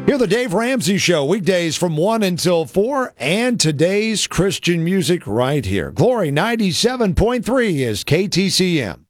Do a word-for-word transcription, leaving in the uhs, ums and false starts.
Hear the Dave Ramsey Show weekdays from one until four, and today's Christian music right here. Glory ninety-seven point three is K T C M.